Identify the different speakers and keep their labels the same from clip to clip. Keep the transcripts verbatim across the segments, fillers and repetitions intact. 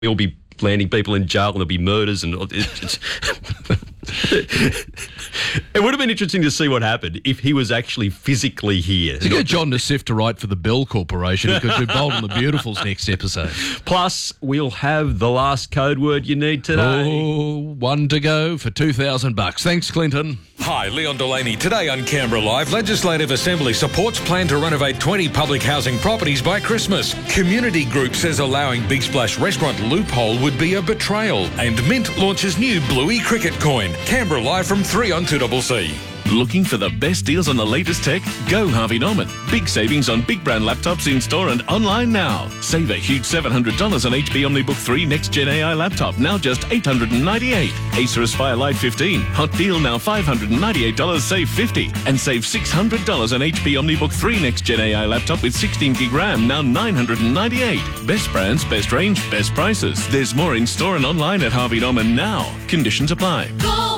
Speaker 1: We'll be landing people in jail and there'll be murders and it's, it would have been interesting to see what happened if he was actually physically here.
Speaker 2: To get John Nassif to write for the Bell Corporation, he could do Bold and the Beautifuls next episode.
Speaker 1: Plus, we'll have the last code word you need today.
Speaker 2: Oh, one to go for two thousand bucks. Thanks, Clinton.
Speaker 3: Hi, Leon Delaney. Today on Canberra Live, Legislative Assembly supports plan to renovate twenty public housing properties by Christmas. Community Group says allowing Big Splash restaurant loophole would be a betrayal. And Mint launches new Bluey cricket coin. Canberra Live from three on two C C.
Speaker 4: Looking for the best deals on the latest tech? Go Harvey Norman. Big savings on big brand laptops in store and online now. Save a huge seven hundred dollars on H P OmniBook three Next Gen A I laptop, now just eight hundred ninety-eight dollars. Acer Aspire Lite fifteen, hot deal now five hundred ninety-eight dollars, save fifty dollars. And save six hundred dollars on H P OmniBook three Next Gen A I laptop with sixteen gig RAM, now nine hundred ninety-eight dollars. Best brands, best range, best prices. There's more in store and online at Harvey Norman now. Conditions apply.
Speaker 5: Go!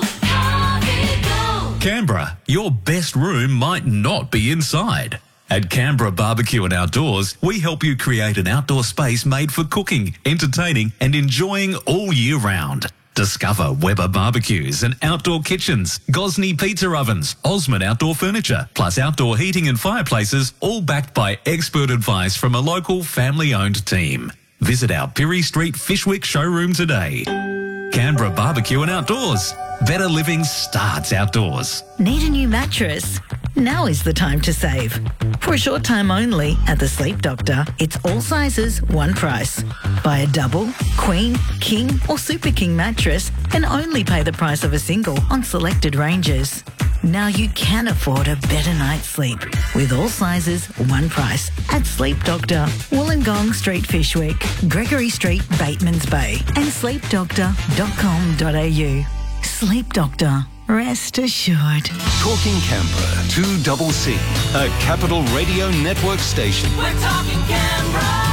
Speaker 6: Canberra, your best room might not be inside. At Canberra Barbecue and Outdoors, we help you create an outdoor space made for cooking, entertaining and enjoying all year round. Discover Weber barbecues and outdoor kitchens, Gosney pizza ovens, Osmond outdoor furniture, plus outdoor heating and fireplaces, all backed by expert advice from a local family-owned team. Visit our Pirie Street Fishwick showroom today. Canberra Barbecue and Outdoors. Better living starts outdoors.
Speaker 7: Need a new mattress? Now is the time to save. For a short time only at the Sleep Doctor, it's all sizes, one price. Buy a double, queen, king or super king mattress and only pay the price of a single on selected ranges. Now you can afford a better night's sleep with all sizes, one price at Sleep Doctor, Wollongong Street, Fishwick, Gregory Street, Batemans Bay and sleep doctor dot com dot a u. Sleep Doctor, rest assured.
Speaker 8: Talking Canberra, two C C, a Capital Radio Network station.
Speaker 5: We're talking Canberra.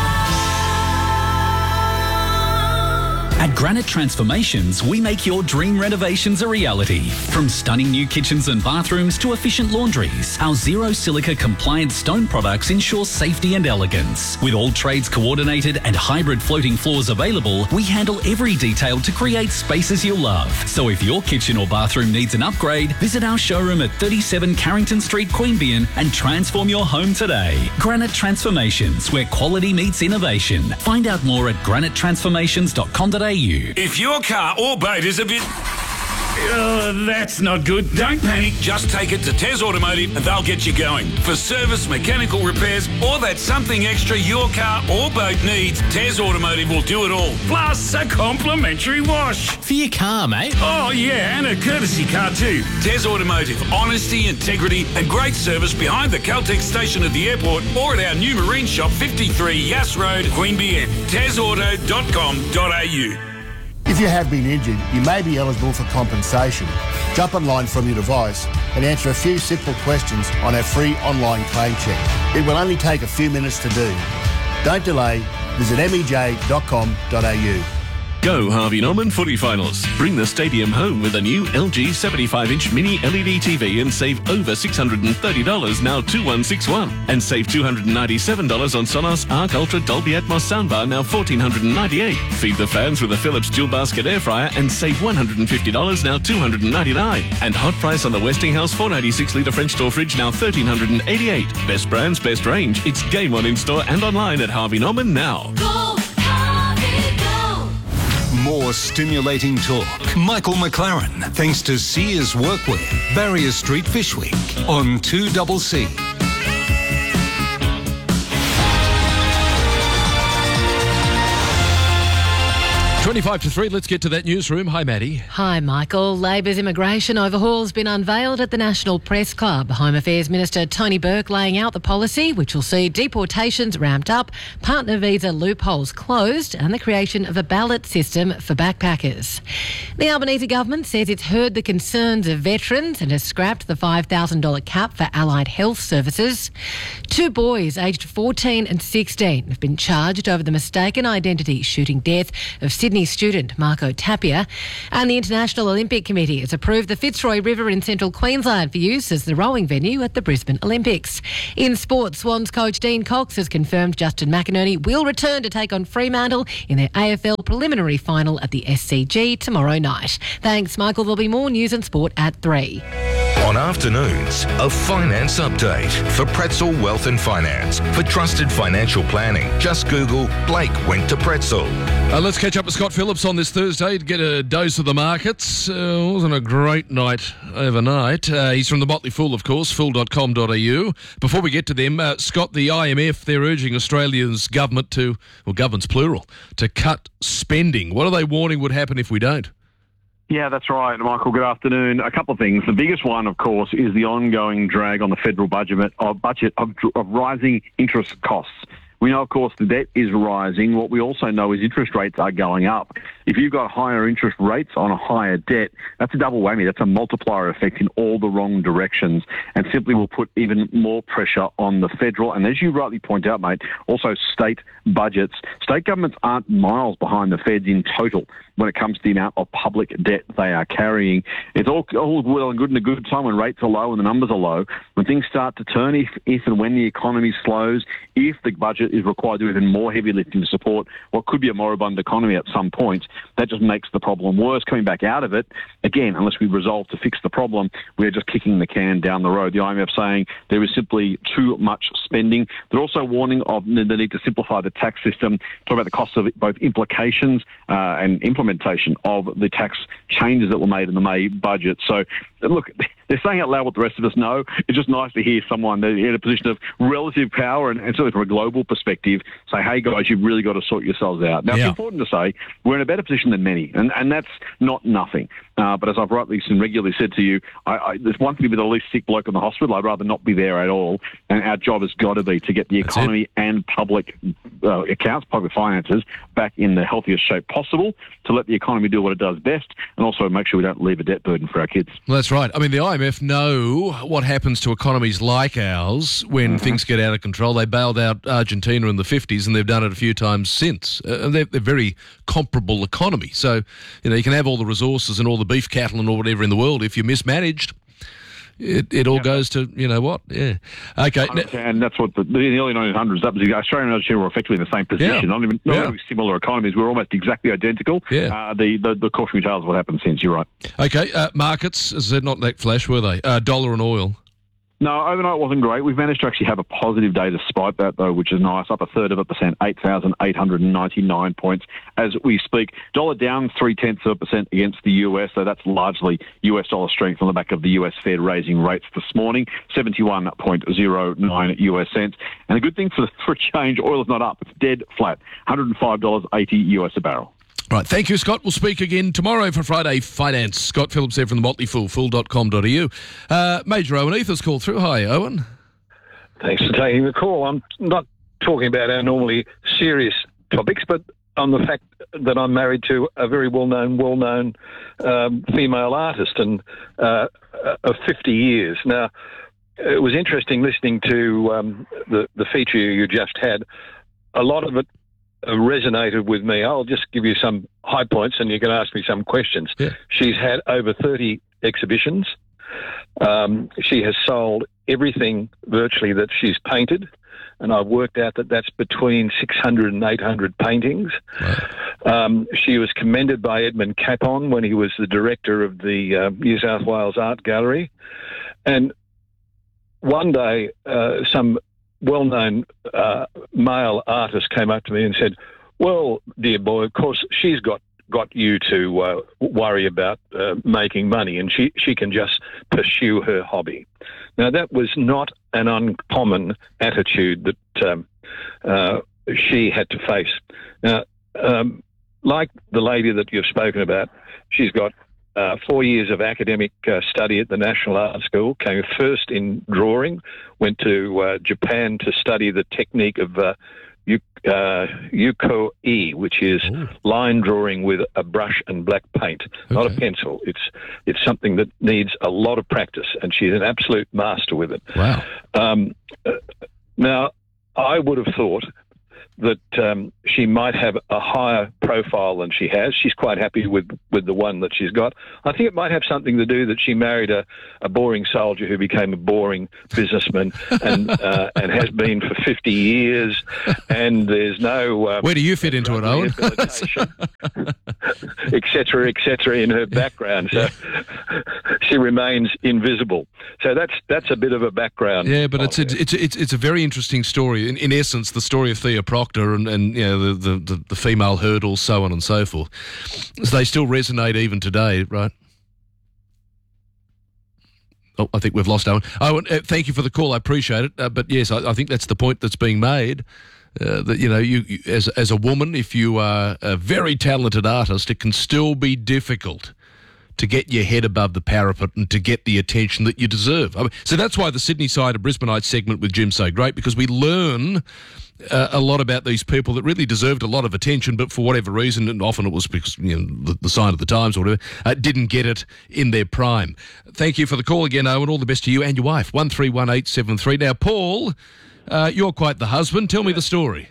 Speaker 9: At Granite Transformations, we make your dream renovations a reality. From stunning new kitchens and bathrooms to efficient laundries, our zero silica compliant stone products ensure safety and elegance. With all trades coordinated and hybrid floating floors available, we handle every detail to create spaces you'll love. So if your kitchen or bathroom needs an upgrade, visit our showroom at thirty-seven Carrington Street, Queanbeyan and transform your home today. Granite Transformations, where quality meets innovation. Find out more at granite transformations dot com dot a u.
Speaker 3: If your car or boat is a bit... Oh, that's not good. Don't panic. Just take it to Tez Automotive and they'll get you going. For service, mechanical repairs, or that something extra your car or boat needs, Tez Automotive will do it all. Plus a complimentary wash.
Speaker 10: For your car, mate.
Speaker 3: Oh, yeah, and a courtesy car too. Tez Automotive. Honesty, integrity and great service behind the Caltex station at the airport or at our new marine shop, fifty-three Yass Road, Queanbeyan. tez auto dot com dot a u.
Speaker 11: If you have been injured, you may be eligible for compensation. Jump online from your device and answer a few simple questions on our free online claim check. It will only take a few minutes to do. Don't delay. Visit m e j dot com dot a u.
Speaker 4: Go Harvey Norman Footy Finals. Bring the stadium home with a new L G seventy-five inch mini L E D T V and save over six hundred thirty dollars, now two one six one. And save two hundred ninety-seven dollars on Sonos Arc Ultra Dolby Atmos soundbar, now one thousand four hundred ninety-eight dollars. Feed the fans with a Philips dual basket air fryer and save one hundred fifty dollars, now two hundred ninety-nine dollars. And hot price on the Westinghouse four ninety-six litre French door fridge, now one thousand three hundred eighty-eight dollars. Best brands, best range. It's game on in store and online at Harvey Norman now.
Speaker 5: Go, Harvey, go.
Speaker 8: More stimulating talk. Michael McLaren, thanks to Sears Workwear, Barrier Street, Fishwick, on two C C.
Speaker 2: twenty-five to three, let's get to that newsroom. Hi, Maddie.
Speaker 12: Hi, Michael. Labor's immigration overhaul has been unveiled at the National Press Club. Home Affairs Minister Tony Burke laying out the policy, which will see deportations ramped up, partner visa loopholes closed, and the creation of a ballot system for backpackers. The Albanese government says it's heard the concerns of veterans and has scrapped the five thousand dollars cap for allied health services. Two boys aged fourteen and sixteen have been charged over the mistaken identity shooting death of Sydney Sydney student Marco Tapia. And the International Olympic Committee has approved the Fitzroy River in central Queensland for use as the rowing venue at the Brisbane Olympics. In sport, Swans coach Dean Cox has confirmed Justin McInerney will return to take on Fremantle in their A F L preliminary final at the S C G tomorrow night. Thanks, Michael. There'll be more news and sport at three.
Speaker 10: On afternoons, a finance update for Pretzel Wealth and Finance. For trusted financial planning, just Google Blake went to Pretzel.
Speaker 2: Uh, let's catch up with Scott Phillips on this Thursday to get a dose of the markets. Uh, wasn't a great night overnight. Uh, he's from the Motley Fool, of course, fool dot com dot a u. Before we get to them, uh, Scott, the I M F, they're urging Australia's government to, well, government's plural, to cut spending. What are they warning would happen if we don't?
Speaker 13: Yeah, that's right, Michael. Good afternoon. A couple of things. The biggest one, of course, is the ongoing drag on the federal budget of, budget of, of rising interest costs. We know, of course, the debt is rising. What we also know is interest rates are going up. If you've got higher interest rates on a higher debt, that's a double whammy. That's a multiplier effect in all the wrong directions and simply will put even more pressure on the federal. And as you rightly point out, mate, also state budgets. State governments aren't miles behind the feds in total when it comes to the amount of public debt they are carrying. It's all, all well and good in a good time when rates are low and the numbers are low. When things start to turn, if, if and when the economy slows, if the budget is required to do even more heavy lifting to support what could be a moribund economy at some point, that just makes the problem worse. Coming back out of it, again, unless we resolve to fix the problem, we're just kicking the can down the road. The I M F saying there is simply too much spending. They're also warning of the need to simplify the tax system, talk about the costs of both implications uh, and implementation of the tax changes that were made in the May budget. So, look, they're saying out loud what the rest of us know. It's just nice to hear someone in a position of relative power and, and certainly from a global perspective say, hey, guys, you've really got to sort yourselves out. Now,
Speaker 2: Yeah.
Speaker 13: it's important to say we're in a better position than many, and, and that's not nothing. Uh, but as I've rightly and regularly said to you, I, I, there's one thing to be the least sick bloke in the hospital. I'd rather not be there at all. And our job has got to be to get the
Speaker 2: That's
Speaker 13: economy
Speaker 2: it.
Speaker 13: and public uh, accounts, public finances, back in the healthiest shape possible to let the economy do what it does best and also make sure we don't leave a debt burden for our kids.
Speaker 2: Well, that's right. I mean, the I M F know what happens to economies like ours when
Speaker 13: Mm-hmm.
Speaker 2: things get out of control. They bailed out Argentina in the fifties, and they've done it a few times since. Uh, and they're, they're very comparable economy. So, you know, you can have all the resources and all the beef cattle and all whatever in the world. If you're mismanaged, it, it all goes to, you know what? Yeah. Okay. Now-
Speaker 13: And that's what the, in the early nineteen hundreds, that was the Australia and Argentina were effectively in the same position.
Speaker 2: Yeah.
Speaker 13: Not even not
Speaker 2: Yeah.
Speaker 13: even similar economies. We were almost exactly identical.
Speaker 2: Yeah.
Speaker 13: Uh, the, the, the cautionary tales of what happened since, you're right.
Speaker 2: Okay, uh, markets, as I said, not that flash, were they? Uh, dollar and oil.
Speaker 13: No, overnight wasn't great. We've managed to actually have a positive day despite that, though, which is nice. Up a third of a percent, eight thousand eight hundred ninety-nine points as we speak. Dollar down three-tenths of a percent against the U S, so that's largely U S dollar strength on the back of the U S Fed raising rates this morning, seventy-one point oh nine U S cents. And the good thing for, for a change, oil is not up. It's dead flat, one hundred five dollars eighty U S a barrel.
Speaker 2: Right, thank you, Scott. We'll speak again tomorrow for Friday Finance. Scott Phillips there from the Motley Fool, fool dot com dot a u. Uh, Major Owen Ether's called through. Hi, Owen.
Speaker 14: Thanks for taking the call. I'm not talking about our normally serious topics, but on the fact that I'm married to a very well-known, well-known um, female artist and uh, of fifty years. Now, it was interesting listening to um, the, the feature you just had. A lot of it resonated with me. I'll just give you some high points and you can ask me some questions.
Speaker 2: Yeah.
Speaker 14: She's had over thirty exhibitions. Um, she has sold everything virtually that she's painted, and I've worked out that that's between six hundred and eight hundred paintings. Um, she was commended by Edmund Capon when he was the director of the uh, New South Wales Art Gallery. And one day, uh, some well-known uh, male artist came up to me and said, well, dear boy, of course, she's got, got you to uh, worry about uh, making money and she, she can just pursue her hobby. Now, that was not an uncommon attitude that um, uh, she had to face. Now, um, like the lady that you've spoken about, she's got Uh, four years of academic uh, study at the National Art School, came first in drawing, went to uh, Japan to study the technique of uh, u- uh, uko-e, which is
Speaker 2: Ooh.
Speaker 14: line drawing with a brush and black paint, not a
Speaker 2: Okay.
Speaker 14: pencil. It's it's something that needs a lot of practice, and she's an absolute master with it.
Speaker 2: Wow.
Speaker 14: Um, uh, now, I would have thought that um, she might have a higher profile than she has. She's quite happy with, with the one that she's got. I think it might have something to do that she married a, a boring soldier who became a boring businessman and uh, and has been for fifty years. And there's no um,
Speaker 2: Where do you fit into it, Owen?
Speaker 14: et cetera, et cetera, in her background. So she remains invisible. So that's that's a bit of a background.
Speaker 2: Yeah, but it's, it's it's it's it's a very interesting story. In, in essence, the story of Thea Proctor and, and you know the, the, the female hurdles, so on and so forth. They still resonate even today, right? Oh, I think we've lost Owen. Owen, uh, thank you for the call. I appreciate it. Uh, but yes, I, I think that's the point that's being made. Uh, that you know, you, you as as a woman, if you are a very talented artist, it can still be difficult to get your head above the parapet and to get the attention that you deserve. I mean, so that's why the Sydney side of Brisbaneite segment with Jim's so great, because we learn uh, a lot about these people that really deserved a lot of attention, but for whatever reason, and often it was because, you know, the, the sign of the times or whatever, uh, didn't get it in their prime. Thank you for the call again, Owen. All the best to you and your wife. one three one eight seven three. Now, Paul, uh, you're quite the husband. Tell me the story.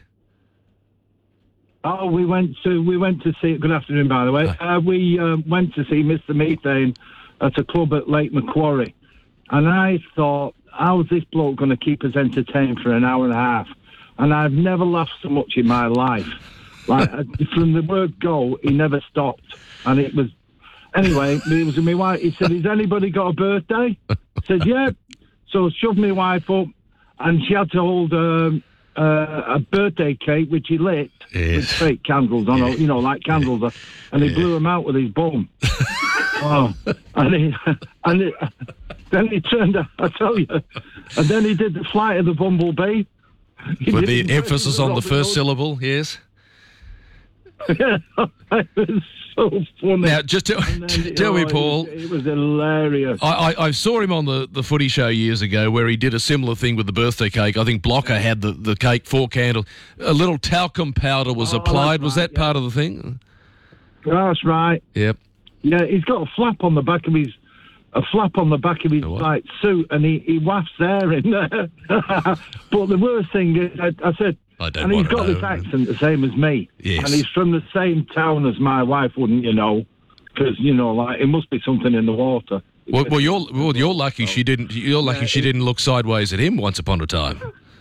Speaker 15: Oh, we went to we went to see. Good afternoon, by the way. Uh, we uh, went to see Mister Methane at a club at Lake Macquarie, and I thought, how's this bloke going to keep us entertained for an hour and a half? And I've never laughed so much in my life. Like from the word go, he never stopped, and it was anyway. It was my wife. He said, "Has anybody got a birthday?" I said, "Yeah." So shoved my wife up, and she had to hold. Um, Uh, a birthday cake which he lit
Speaker 2: yes.
Speaker 15: with fake candles on, yeah. you know, like candles, yeah. and he yeah. blew them out with his bum. oh, and he, and it, then he turned. I tell you, and then he did the flight of the bumblebee. He
Speaker 2: with the emphasis on the first syllable, yes.
Speaker 15: Yeah, it was so funny.
Speaker 2: Now, just tell,
Speaker 15: then,
Speaker 2: tell
Speaker 15: oh,
Speaker 2: me, Paul.
Speaker 15: It was, it was hilarious.
Speaker 2: I, I, I saw him on the, the footy show years ago where he did a similar thing with the birthday cake. I think Blocker had the, the cake, four candles. A little talcum powder was
Speaker 15: oh,
Speaker 2: applied. Was
Speaker 15: right,
Speaker 2: that
Speaker 15: yeah.
Speaker 2: part of the thing?
Speaker 15: That's right.
Speaker 2: Yep.
Speaker 15: Yeah, he's got a flap on the back of his a flap on the back of his like suit, and he, he wafts air in there. But the worst thing is, I, I said,
Speaker 2: I don't
Speaker 15: and he's
Speaker 2: want to
Speaker 15: got
Speaker 2: know.
Speaker 15: this accent the same as me.
Speaker 2: Yes.
Speaker 15: And he's from the same town as my wife, wouldn't you know? Because, you know, like, it must be something in the water.
Speaker 2: Well, well you're well, you're lucky she didn't. You're lucky
Speaker 15: Yeah,
Speaker 2: she
Speaker 15: it-
Speaker 2: didn't look sideways at him once upon a time.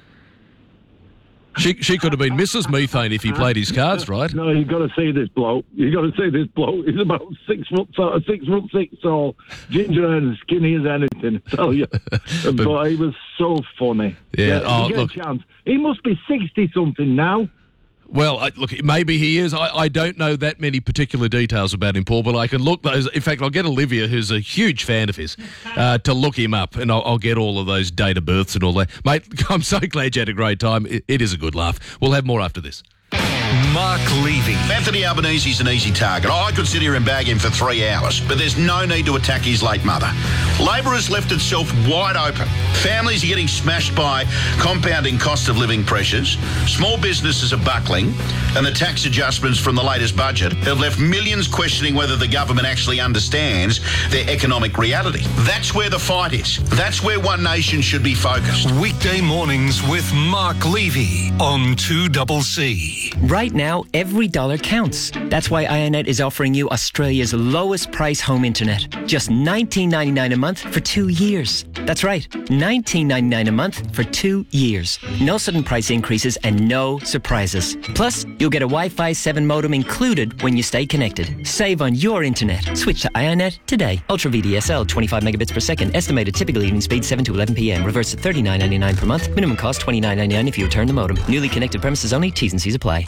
Speaker 2: She she could have been Missus Methane if he played his cards right.
Speaker 15: No, you've got to see this bloke. You've got to see this bloke. He's about six foot tall, six foot six tall, ginger and skinny as anything, I tell you. but, but he was so funny.
Speaker 2: Yeah, oh,
Speaker 15: if you get
Speaker 2: look.
Speaker 15: a chance. He must be sixty-something now.
Speaker 2: Well, I, look, maybe he is. I, I don't know that many particular details about him, Paul, but I can look those. In fact, I'll get Olivia, who's a huge fan of his, uh, to look him up, and I'll, I'll get all of those date of births and all that. Mate, I'm so glad you had a great time. It, it is a good laugh. We'll have more after this.
Speaker 16: Mark Levy.
Speaker 17: Anthony Albanese's an easy target. I could sit here and bag him for three hours, but there's no need to attack his late mother. Labor has left itself wide open. Families are getting smashed by compounding cost of living pressures. Small businesses are buckling, and the tax adjustments from the latest budget have left millions questioning whether the government actually understands their economic reality. That's where the fight is. That's where One Nation should be focused.
Speaker 16: Weekday mornings with Mark Levy on two C C.
Speaker 18: Right now, every dollar counts. That's why Ionet is offering you Australia's lowest price home internet. Just nineteen ninety-nine a month for two years. That's right, nineteen ninety-nine a month for two years. No sudden price increases and no surprises. Plus, you'll get a Wi-Fi seven modem included when you stay connected. Save on your internet. Switch to Ionet today. Ultra V D S L, twenty-five megabits per second. Estimated typical evening speed seven to eleven p.m. Reverse at thirty-nine ninety-nine per month. Minimum cost twenty-nine ninety-nine if you return the modem. Newly connected premises only. T's and C's apply.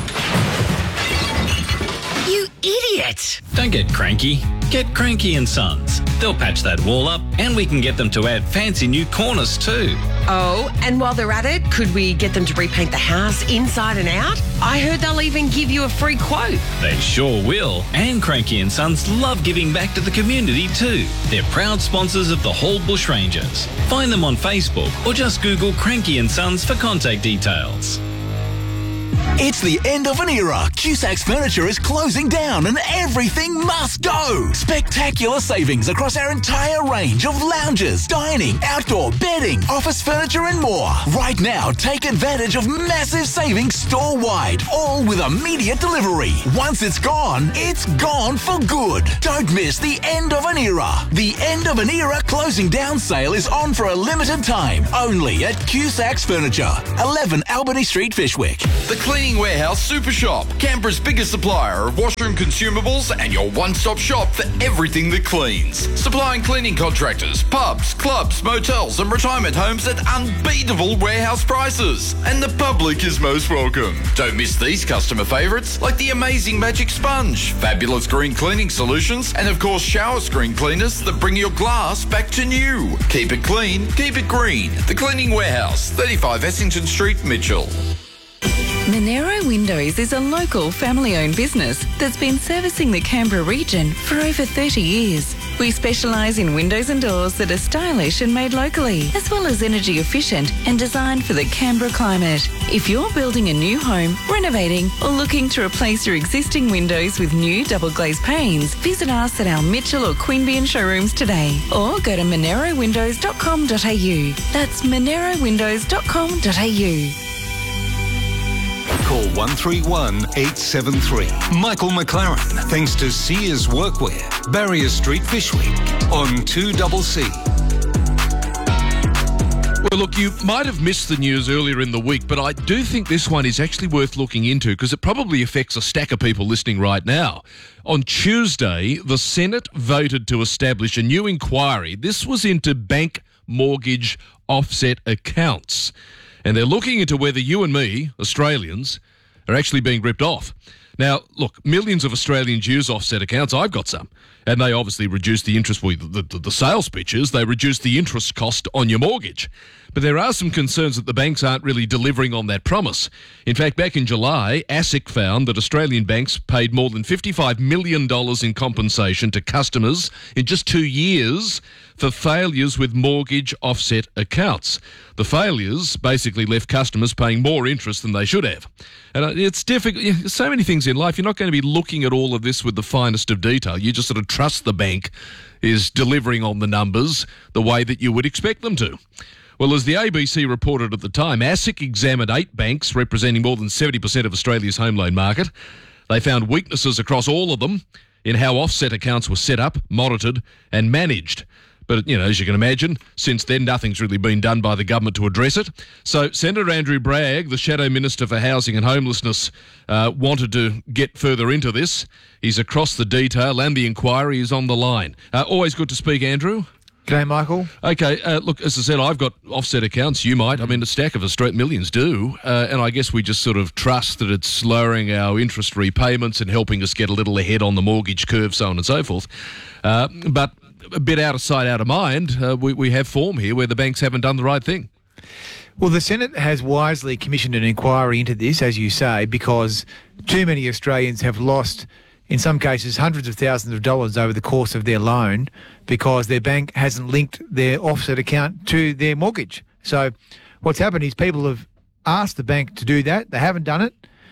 Speaker 19: You idiot!
Speaker 9: Don't get cranky. Get Cranky and Sons. They'll patch that wall up, and we can get them to add fancy new cornice too.
Speaker 19: Oh, and while they're at it, could we get them to repaint the house inside and out? I heard they'll even give you a free quote.
Speaker 9: They sure will. And Cranky and Sons love giving back to the community too. They're proud sponsors of the Hall Bushrangers. Find them on Facebook or just Google Cranky and Sons for contact details.
Speaker 20: It's the end of an era. Cusac's Furniture is closing down and everything must go. Spectacular savings across our entire range of lounges, dining, outdoor, bedding, office furniture and more. Right now, take advantage of massive savings store-wide, all with immediate delivery. Once it's gone, it's gone for good. Don't miss the end of an era. The end of an era closing down sale is on for a limited time, only at Cusac's Furniture, eleven Albany Street, Fishwick.
Speaker 21: The Cleaning Warehouse Super Shop, Canberra's biggest supplier of washroom consumables and your one-stop shop for everything that cleans. Supplying cleaning contractors, pubs, clubs, motels and retirement homes at unbeatable warehouse prices. And the public is most welcome. Don't miss these customer favourites like the amazing Magic Sponge, fabulous green cleaning solutions and of course shower screen cleaners that bring your glass back to new. Keep it clean, keep it green. The Cleaning Warehouse, thirty-five Essington Street, Mitchell.
Speaker 22: Monero Windows is a local family-owned business that's been servicing the Canberra region for over thirty years. We specialise in windows and doors that are stylish and made locally, as well as energy efficient and designed for the Canberra climate. If you're building a new home, renovating or looking to replace your existing windows with new double glazed panes, visit us at our Mitchell or Queanbeyan showrooms today or go to monero windows dot com dot a u. That's monero windows dot com dot a u.
Speaker 8: Call one three one, eight seven three. Michael McLaren, thanks to Sears Workwear, Barrier Street, Fishwick, on two C C.
Speaker 2: Well, look, you might have missed the news earlier in the week, but I do think this one is actually worth looking into because it probably affects a stack of people listening right now. On Tuesday, the Senate voted to establish a new inquiry. This was into bank mortgage offset accounts. And they're looking into whether you and me, Australians, are actually being ripped off. Now, look, millions of Australians use offset accounts. I've got some. And they obviously reduce the interest, well, the, the, the sales pitches, they reduce the interest cost on your mortgage. But there are some concerns that the banks aren't really delivering on that promise. In fact, back in July, ASIC found that Australian banks paid more than fifty-five million dollars in compensation to customers in just two years for failures with mortgage offset accounts. The failures basically left customers paying more interest than they should have. And it's difficult. There's so many things in life. You're not going to be looking at all of this with the finest of detail. You just sort of trust the bank is delivering on the numbers the way that you would expect them to. Well, as the A B C reported at the time, ASIC examined eight banks representing more than seventy percent of Australia's home loan market. They found weaknesses across all of them in how offset accounts were set up, monitored and managed. But, you know, as you can imagine, since then, nothing's really been done by the government to address it. So Senator Andrew Bragg, the Shadow Minister for Housing and Homelessness, uh, wanted to get further into this. He's across the detail and the inquiry is on the line. Uh, always good to speak, Andrew.
Speaker 23: G'day, Michael.
Speaker 2: Okay, uh, look, as I said, I've got offset accounts. You might. I mean, a stack of Australian millions do. Uh, and I guess we just sort of trust that it's lowering our interest repayments and helping us get a little ahead on the mortgage curve, so on and so forth. Uh, but a bit out of sight, out of mind, uh, we, we have form here where the banks haven't done the right thing.
Speaker 23: Well, the Senate has wisely commissioned an inquiry into this, as you say, because too many Australians have lost, in some cases, hundreds of thousands of dollars over the course of their loan because their bank hasn't linked their offset account to their mortgage. So what's happened is people have asked the bank to do that. They haven't done it.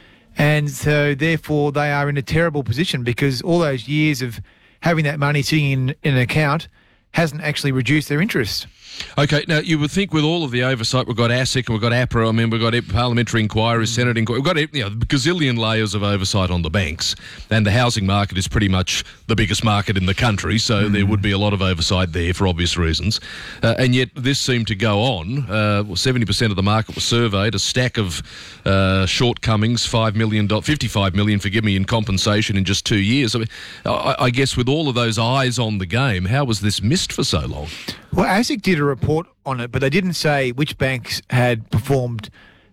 Speaker 23: And so, therefore, they are in a terrible position because all those years of having that money sitting in, in an account hasn't actually reduced their interest.
Speaker 2: Okay, now you would think with all of the oversight, we've got ASIC and we've got APRA, I mean, we've got parliamentary inquiries, mm. Senate inquiries, we've got you know, a gazillion layers of oversight on the banks, and the housing market is pretty much the biggest market in the country, so mm. there would be a lot of oversight there for obvious reasons. Uh, and yet this seemed to go on. Uh, well, seventy percent of the market was surveyed, a stack of uh, shortcomings, five million dollars, fifty-five million dollars, forgive me, in compensation in just two years. I mean, I, I guess with all of those eyes on the game, how was this missed for so long?
Speaker 23: Well, ASIC did a report on it, but they didn't say which banks had performed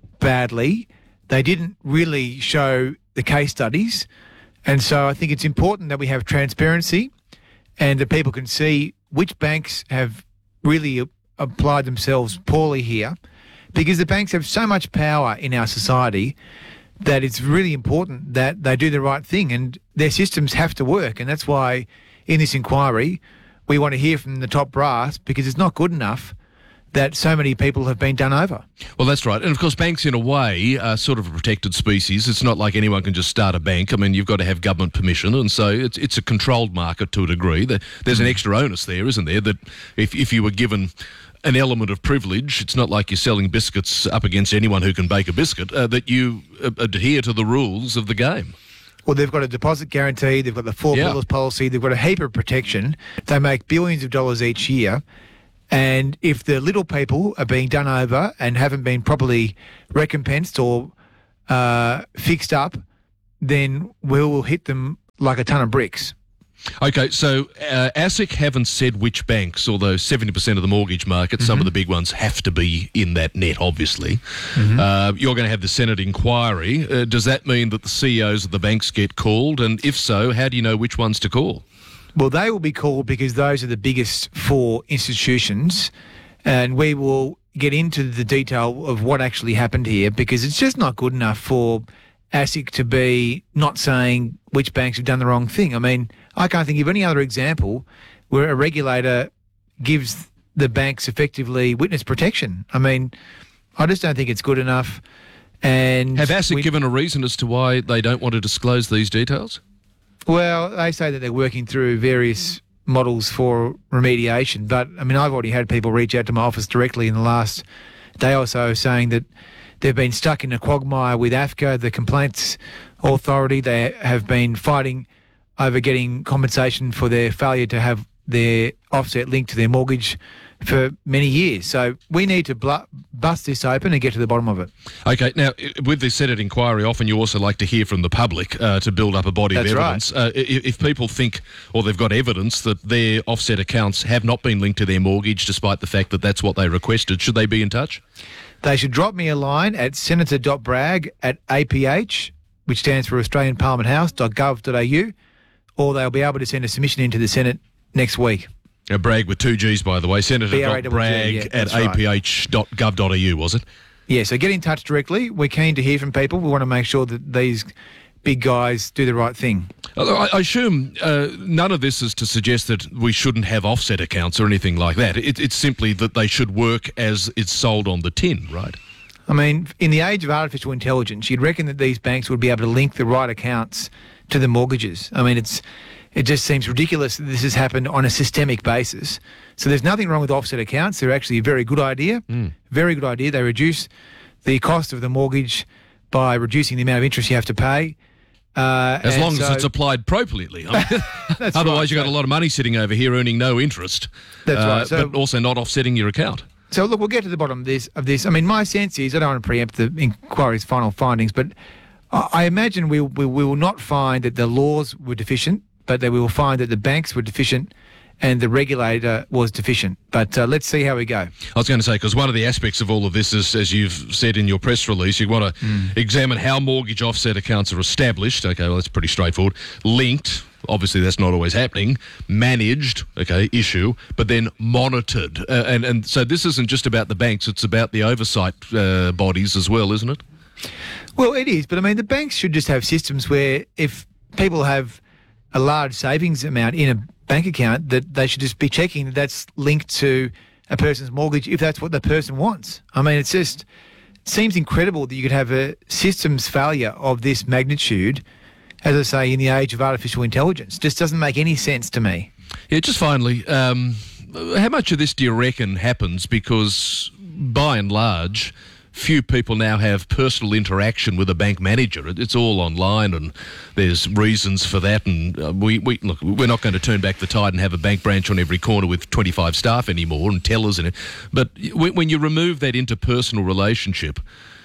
Speaker 23: badly. They didn't really show the case studies. And so I think it's important that we have transparency and that people can see which banks have really applied themselves poorly here, because the banks have so much power in our society that it's really important that they do the right thing, and their systems have to work. And that's why in this inquiry, we want to hear from the top brass, because it's not good enough that so many people have been done over.
Speaker 2: Well, that's right. And, of course, banks, in a way, are sort of a protected species. It's not like anyone can just start a bank. I mean, you've got to have government permission, and so it's it's a controlled market to a degree. There's an extra onus there, isn't there, that if, if you were given an element of privilege, it's not like you're selling biscuits up against anyone who can bake a biscuit, uh, that you uh, adhere to the rules of the game.
Speaker 23: Well, they've got a deposit guarantee, they've got the four
Speaker 2: Yeah.
Speaker 23: pillars policy, they've got a heap of protection. They make billions of dollars each year. And if the little people are being done over and haven't been properly recompensed or uh, fixed up, then we will hit them like a ton of bricks.
Speaker 2: Okay, so uh, ASIC haven't said which banks, although seventy percent of the mortgage market,
Speaker 23: Mm-hmm.
Speaker 2: some of the big ones have to be in that net, obviously.
Speaker 23: Mm-hmm.
Speaker 2: Uh, you're going to have the Senate inquiry. Uh, does that mean that the C E Os of the banks get called? And if so, how do you know which ones to call?
Speaker 23: Well, they will be called because those are the biggest four institutions, and we will get into the detail of what actually happened here because it's just not good enough for ASIC to be not saying which banks have done the wrong thing. I mean, I can't think of any other example where a regulator gives the banks effectively witness protection. I mean, I just don't think it's good enough. And
Speaker 2: Have ASIC
Speaker 23: we-
Speaker 2: given a reason as to why they don't want to disclose these details?
Speaker 23: Well, they say that they're working through various models for remediation, but I mean, I've already had people reach out to my office directly in the last day or so saying that they've been stuck in a quagmire with AFCA, the complaints authority. They have been fighting over getting compensation for their failure to have their offset linked to their mortgage for many years. So we need to bl- bust this open and get to the bottom of it.
Speaker 2: Okay, now, i- with the Senate inquiry, often you also like to hear from the public uh, to build up a body
Speaker 23: That's
Speaker 2: of
Speaker 23: right.
Speaker 2: evidence. Uh, i- if people think, or they've got evidence, that their offset accounts have not been linked to their mortgage, despite the fact that that's what they requested, should they be in touch?
Speaker 23: They should drop me a line at senator dot bragg at A P H, which stands for Australian Parliament House dot gov dot a u, or they'll be able to send a submission into the Senate next week.
Speaker 2: Uh, Bragg with two G's, by the way.
Speaker 23: B R A G G,
Speaker 2: Senator.Bragg
Speaker 23: yeah,
Speaker 2: at
Speaker 23: that's right.
Speaker 2: A P H dot gov dot a u, was it?
Speaker 23: Yeah, so get in touch directly. We're keen to hear from people. We want to make sure that these big guys do the right thing.
Speaker 2: I I assume uh, none of this is to suggest that we shouldn't have offset accounts or anything like that. It, it's simply that they should work as it's sold on the tin, right?
Speaker 23: I mean, in the age of artificial intelligence, you'd reckon that these banks would be able to link the right accounts to the mortgages. I mean, it's it just seems ridiculous that this has happened on a systemic basis. So there's nothing wrong with offset accounts. They're actually a very good idea.
Speaker 2: Mm.
Speaker 23: Very good idea. They reduce the cost of the mortgage by reducing the amount of interest you have to pay. Uh,
Speaker 2: As
Speaker 23: and
Speaker 2: long
Speaker 23: so-
Speaker 2: as it's applied appropriately. I mean,
Speaker 23: That's
Speaker 2: otherwise,
Speaker 23: right.
Speaker 2: you've got a lot of money sitting over here earning no interest.
Speaker 23: That's
Speaker 2: uh,
Speaker 23: right. So-
Speaker 2: but also not offsetting your account.
Speaker 23: So look, we'll get to the bottom of this. Of this, I mean, my sense is, I don't want to preempt the inquiry's final findings, but I, I imagine we, we we will not find that the laws were deficient, but that we will find that the banks were deficient and the regulator was deficient. But uh, let's see how we go.
Speaker 2: I was going to say, because one of the aspects of all of this is, as you've said in your press release, you want to
Speaker 23: Mm.
Speaker 2: examine how mortgage offset accounts are established. Okay, well, that's pretty straightforward. Linked. Obviously, that's not always happening. Managed, okay, issue, but then monitored. Uh, and, and so this isn't just about the banks, it's about the oversight uh, bodies as well, isn't it?
Speaker 23: Well, it is, but I mean, the banks should just have systems where if people have a large savings amount in a bank account, that they should just be checking that that's linked to a person's mortgage if that's what the person wants. I mean, it's just it seems incredible that you could have a systems failure of this magnitude, as I say, in the age of artificial intelligence. Just doesn't make any sense to me.
Speaker 2: Yeah, just finally, um, how much of this do you reckon happens because, by and large, few people now have personal interaction with a bank manager? It- It's all online, and there's reasons for that. And uh, we, we look, we're not going to turn back the tide and have a bank branch on every corner with twenty-five staff anymore and tellers in it. But when, when you remove that interpersonal relationship,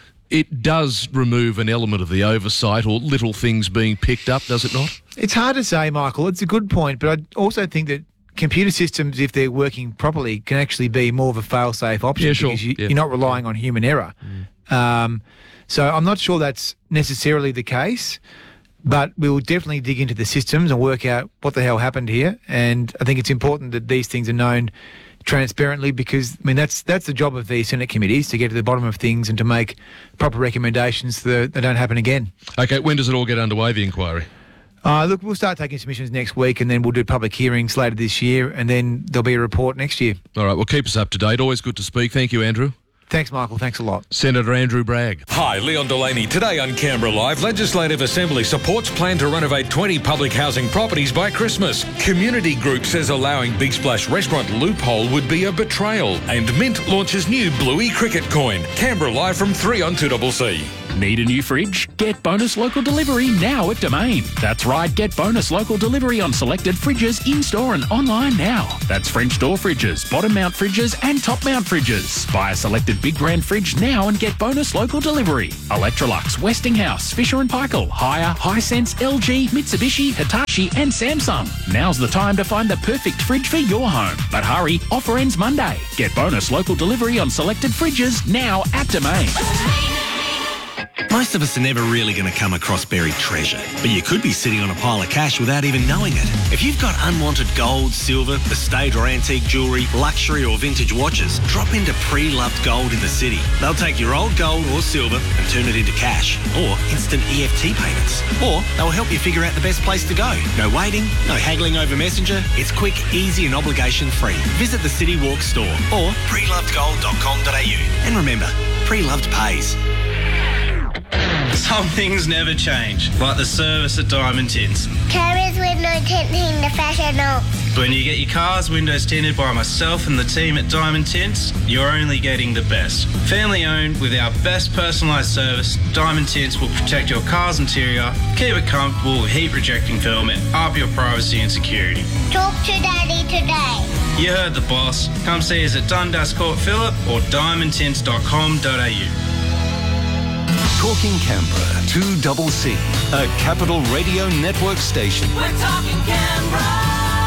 Speaker 2: it does remove an element of the oversight or little things being picked up, does it not?
Speaker 23: It's hard to say, Michael. It's a good point, but I also think that computer systems, if they're working properly, can actually be more of a fail-safe option
Speaker 2: Yeah, sure.
Speaker 23: because you,
Speaker 2: Yeah.
Speaker 23: you're not relying on human error. Um, so I'm not sure that's necessarily the case, but we will definitely dig into the systems and work out what the hell happened here. And I think it's important that these things are known transparently because, I mean, that's that's the job of the Senate committees, to get to the bottom of things and to make proper recommendations so that they don't happen again.
Speaker 2: Okay, when does it all get underway, the inquiry?
Speaker 23: Uh, look, we'll start taking submissions next week, and then we'll do public hearings later this year, and then there'll be a report next year.
Speaker 2: All right, well, keep us up to date. Always good to speak. Thank you, Andrew.
Speaker 23: Thanks, Michael. Thanks a lot.
Speaker 2: Senator Andrew Bragg.
Speaker 1: Hi, Leon Delaney. Today on Canberra Live, Legislative Assembly supports plan to renovate twenty public housing properties by Christmas. Community group says allowing Big Splash restaurant loophole would be a betrayal. And Mint launches new Bluey cricket coin. Canberra Live from three on two C C.
Speaker 6: Need a new fridge? Get bonus local delivery now at Domain. That's right, get bonus local delivery on selected fridges in-store and online now. That's French door fridges, bottom mount fridges and top mount fridges. Buy a selected big brand fridge now and get bonus local delivery. Electrolux, Westinghouse, Fisher and Paykel, Haier, Hisense, L G, Mitsubishi, Hitachi and Samsung. Now's the time to find the perfect fridge for your home. But hurry, offer ends Monday. Get bonus local delivery on selected fridges now at Domain.
Speaker 7: Most of us are never really going to come across buried treasure, but you could be sitting on a pile of cash without even knowing it. If you've got unwanted gold, silver, estate or antique jewellery, luxury or vintage watches, drop into Pre-Loved Gold in the city. They'll take your old gold or silver and turn it into cash, or instant E F T payments. Or they'll help you figure out the best place to go. No waiting, no haggling over Messenger. It's quick, easy and obligation-free. Visit the City Walk store or pre loved gold dot com dot a u. And remember, Pre-Loved pays.
Speaker 24: Some things never change, like the service at Diamond Tints.
Speaker 25: Carriers with no tinting, the fashion no.
Speaker 24: When you get your car's windows tinted by myself and the team at Diamond Tints, you're only getting the best. Family owned with our best personalised service, Diamond Tints will protect your car's interior, keep it comfortable with heat rejecting film and up your privacy and security.
Speaker 25: Talk to Daddy today.
Speaker 24: You heard the boss. Come see us at Dundas Court Phillip or diamond tints dot com dot a u.
Speaker 8: Talking Canberra, two C C, a Capital Radio Network station.
Speaker 5: We're talking Canberra.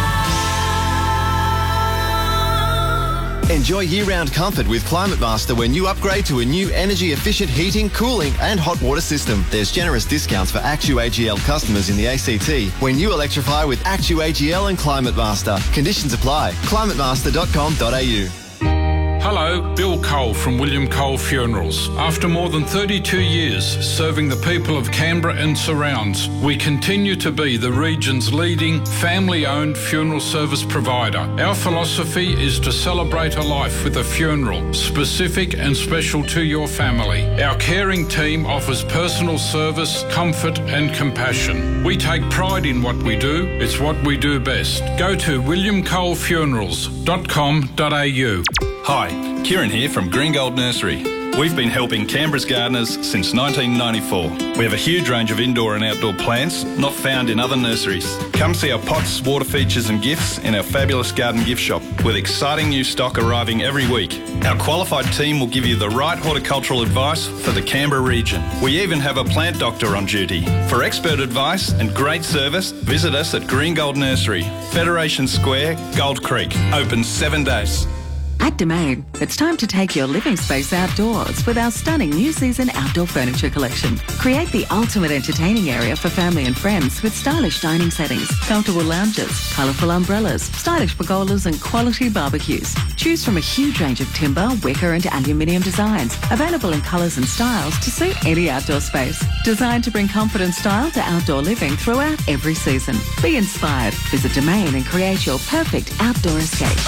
Speaker 26: Enjoy year-round comfort with Climate Master when you upgrade to a new energy-efficient heating, cooling and hot water system. There's generous discounts for Actu A G L customers in the A C T when you electrify with Actu A G L and Climate Master. Conditions apply. climate master dot com dot a u.
Speaker 27: Hello, Bill Cole from William Cole Funerals. After more than thirty-two years serving the people of Canberra and surrounds, we continue to be the region's leading family-owned funeral service provider. Our philosophy is to celebrate a life with a funeral, specific and special to your family. Our caring team offers personal service, comfort and compassion. We take pride in what we do. It's what we do best. Go to william cole funerals dot com dot a u.
Speaker 28: Hi, Kieran here from Green Gold Nursery. We've been helping Canberra's gardeners since nineteen ninety-four. We have a huge range of indoor and outdoor plants not found in other nurseries. Come see our pots, water features and gifts in our fabulous garden gift shop with exciting new stock arriving every week. Our qualified team will give you the right horticultural advice for the Canberra region. We even have a plant doctor on duty. For expert advice and great service, visit us at Green Gold Nursery, Federation Square, Gold Creek. Open seven days.
Speaker 29: At Domain, it's time to take your living space outdoors with our stunning new season outdoor furniture collection. Create the ultimate entertaining area for family and friends with stylish dining settings, comfortable lounges, colourful umbrellas, stylish pergolas and quality barbecues. Choose from a huge range of timber, wicker and aluminium designs, available in colours and styles to suit any outdoor space. Designed to bring comfort and style to outdoor living throughout every season. Be inspired. Visit Domain and create your perfect outdoor escape.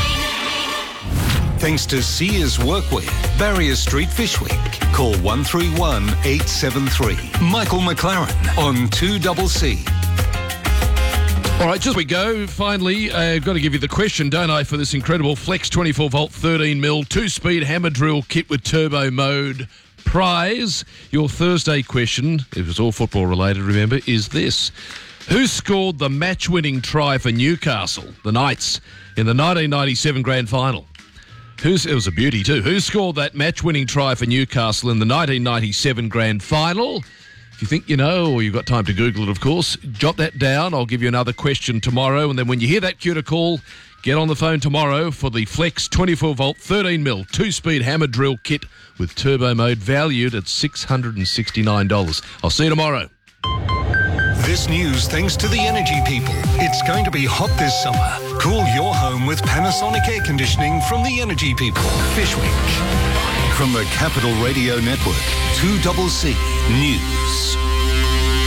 Speaker 8: Thanks to Sears Workwear, Barrier Street, Fishwick. Call one three one, eight seven three. Michael McLaren on two C C.
Speaker 2: All right, just we go. Finally, I've uh, got to give you the question, don't I, for this incredible Flex twenty-four volt thirteen mil two-speed hammer drill kit with turbo mode prize. Your Thursday question, if it's all football related, remember, is this. Who scored the match-winning try for Newcastle, the Knights, in the nineteen ninety-seven grand final? Who's, it was a beauty too. Who scored that match-winning try for Newcastle in the nineteen ninety-seven grand final? If you think you know, or you've got time to Google it, of course, jot that down. I'll give you another question tomorrow. And then when you hear that cue to call, get on the phone tomorrow for the Flex twenty-four volt thirteen mil two-speed hammer drill kit with turbo mode valued at six hundred sixty-nine dollars. I'll see you tomorrow.
Speaker 8: This news thanks to the energy people. It's going to be hot this summer. Cool your home with Panasonic air conditioning from the energy people. Fishwick. From the Capital Radio Network, two C C News.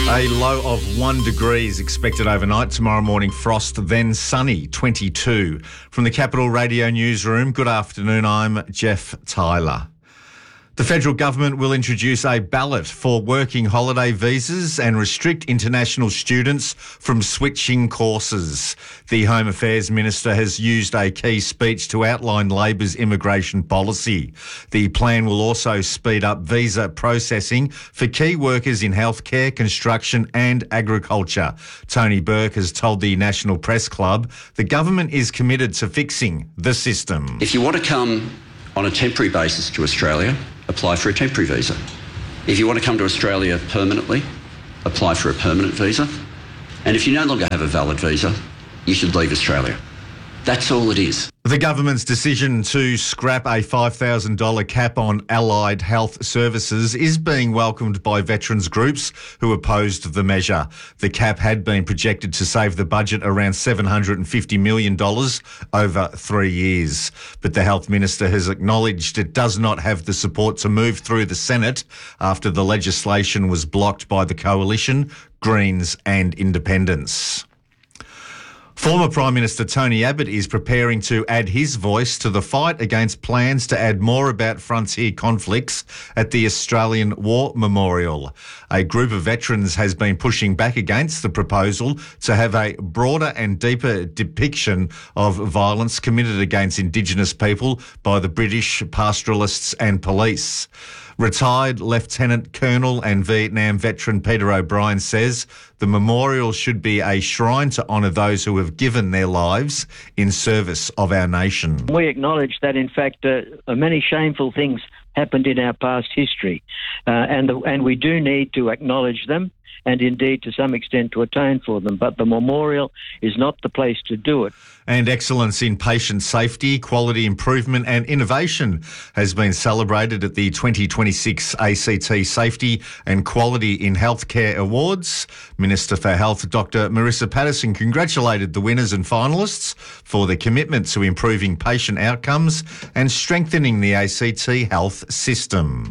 Speaker 3: A low of one degree is expected overnight. Tomorrow morning, frost, then sunny, twenty-two. From the Capital Radio Newsroom, good afternoon, I'm Jeff Tyler. The federal government will introduce a ballot for working holiday visas and restrict international students from switching courses. The Home Affairs Minister has used a key speech to outline Labor's immigration policy. The plan will also speed up visa processing for key workers in healthcare, construction and agriculture. Tony Burke has told the National Press Club the government is committed to fixing the system.
Speaker 4: If you want to come on a temporary basis to Australia, apply for a temporary visa. If you want to come to Australia permanently, apply for a permanent visa. And if you no longer have a valid visa, you should leave Australia. That's all it is.
Speaker 3: The government's decision to scrap a five thousand dollars cap on allied health services is being welcomed by veterans groups who opposed the measure. The cap had been projected to save the budget around seven hundred fifty million dollars over three years. But the Health Minister has acknowledged it does not have the support to move through the Senate after the legislation was blocked by the Coalition, Greens and Independents. Former Prime Minister Tony Abbott is preparing to add his voice to the fight against plans to add more about frontier conflicts at the Australian War Memorial. A group of veterans has been pushing back against the proposal to have a broader and deeper depiction of violence committed against Indigenous people by the British pastoralists and police. Retired Lieutenant Colonel and Vietnam veteran Peter O'Brien says the memorial should be a shrine to honour those who have given their lives in service of our nation.
Speaker 10: We acknowledge that, in fact, uh, many shameful things happened in our past history, uh, and, the, and we do need to acknowledge them and indeed to some extent to atone for them. But the memorial is not the place to do it.
Speaker 3: And excellence in patient safety, quality improvement and innovation has been celebrated at the twenty twenty-six A C T Safety and Quality in Healthcare Awards. Minister for Health, Doctor Marissa Patterson, congratulated the winners and finalists for their commitment to improving patient outcomes and strengthening the A C T health system.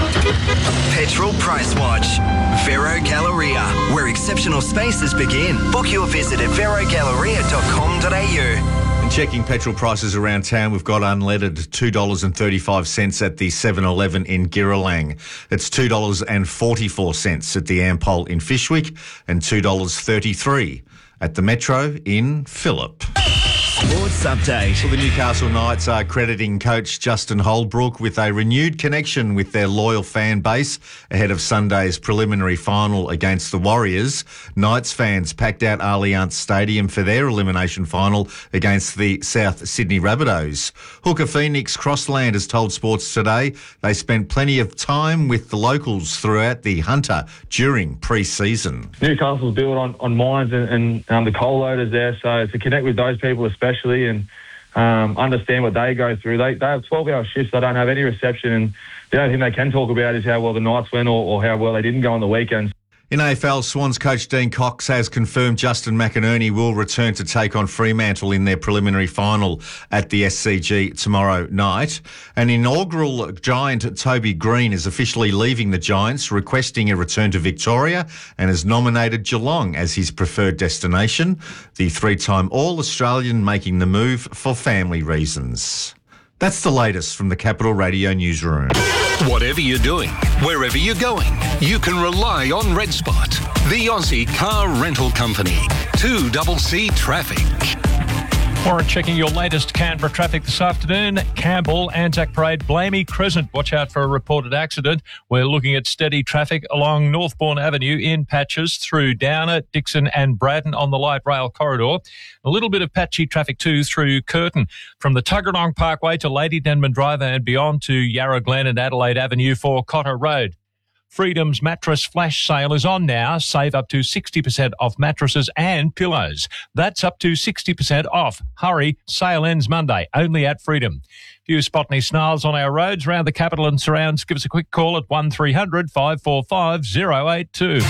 Speaker 11: Petrol Price Watch. Vero Galleria, where exceptional spaces begin. Book your visit at vero galleria dot com dot a u.
Speaker 3: And checking petrol prices around town, we've got unleaded two dollars thirty-five at the seven eleven in Girrawang. It's two dollars forty-four at the Ampol in Fyshwick and two dollars thirty-three at the Metro in Phillip.
Speaker 11: Sports update.
Speaker 3: Well, the Newcastle Knights are crediting coach Justin Holbrook with a renewed connection with their loyal fan base ahead of Sunday's preliminary final against the Warriors. Knights fans packed out Allianz Stadium for their elimination final against the South Sydney Rabbitohs. Hooker Phoenix Crossland has told Sports Today they spent plenty of time with the locals throughout the Hunter during pre-season.
Speaker 12: Newcastle's built on, on mines and, and um, the coal loaders there, so to connect with those people especially and um, understand what they go through. They, they have twelve-hour shifts. They don't have any reception, and the only thing they can talk about is how well the Knights went or, or how well they didn't go on the weekends.
Speaker 3: In A F L, Swans coach Dean Cox has confirmed Justin McInerney will return to take on Fremantle in their preliminary final at the S C G tomorrow night. An inaugural Giant Toby Green is officially leaving the Giants, requesting a return to Victoria, and has nominated Geelong as his preferred destination. The three-time All-Australian making the move for family reasons. That's the latest from the Capital Radio Newsroom.
Speaker 8: Whatever you're doing, wherever you're going, you can rely on Red Spot, the Aussie car rental company. two C C Traffic.
Speaker 13: Warren checking your latest Canberra traffic this afternoon. Campbell, Anzac Parade, Blamey Crescent. Watch out for a reported accident. We're looking at steady traffic along Northbourne Avenue in patches through Downer, Dixon and Braddon on the light rail corridor. A little bit of patchy traffic too through Curtin from the Tuggeranong Parkway to Lady Denman Drive and beyond to Yarra Glen and Adelaide Avenue for Cotter Road. Freedom's mattress flash sale is on now. Save up to sixty percent off mattresses and pillows. That's up to sixty percent off. Hurry, sale ends Monday, only at Freedom. If you spot any snarls on our roads around the capital and surrounds, give us a quick call at one three hundred five four five oh eight two.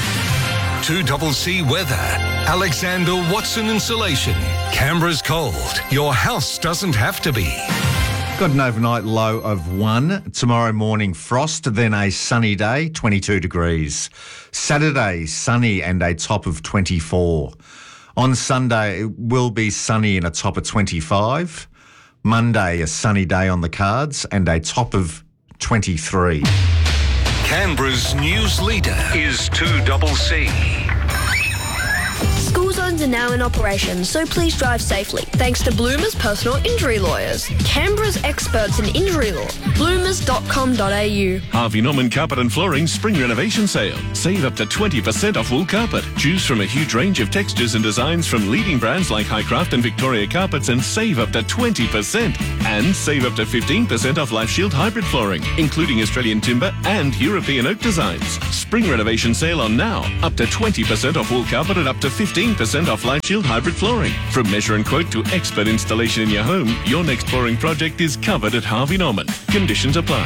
Speaker 8: two C C Weather. Alexander Watson Insulation. Canberra's cold. Your house doesn't have to be.
Speaker 3: Got an overnight low of one. Tomorrow morning, frost, then a sunny day, twenty-two degrees. Saturday, sunny and a top of twenty-four. On Sunday, it will be sunny and a top of twenty-five. Monday, a sunny day on the cards and a top of twenty-three.
Speaker 8: Canberra's news leader is two C C.
Speaker 9: School zones are now in operation, so please drive safely. Thanks to Bloomers Personal Injury Lawyers, Canberra's experts in injury law. bloomers dot com dot a u.
Speaker 14: Harvey Norman Carpet and Flooring Spring Renovation Sale. Save up to twenty percent off wool carpet. Choose from a huge range of textures and designs from leading brands like Highcraft and Victoria Carpets and save up to twenty percent. And save up to fifteen percent off Life Shield hybrid flooring, including Australian timber and European oak designs. Spring Renovation Sale on now. Up to twenty percent off wool carpet and up to fifteen percent off Life Shield hybrid flooring. From measure and quote to expert installation in your home, your next flooring project is covered at Harvey Norman. Conditions apply.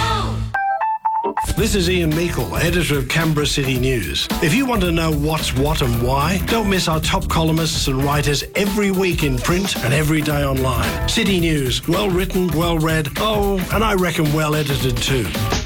Speaker 15: This is Ian Meikle, editor of Canberra City News. If you want to know what's what and why, don't miss our top columnists and writers every week in print and every day online. City News, well written, well read, oh, and I reckon well edited too.